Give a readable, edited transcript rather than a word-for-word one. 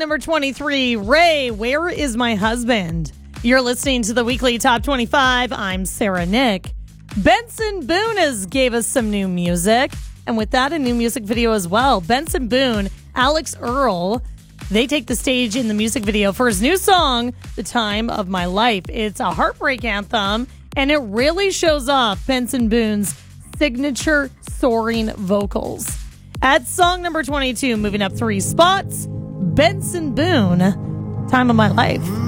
number 23, Ray, Where Is My Husband? You're listening to the weekly Top 25. I'm Sarah Nick. Benson Boone gave us some new music, and with that, a new music video as well. Benson Boone, Alex Earl, they take the stage in the music video for his new song, The Time of My Life. It's a heartbreak anthem, and it really shows off Benson Boone's signature soaring vocals. At song number 22, moving up 3 spots, Benson Boone, Time of My Life.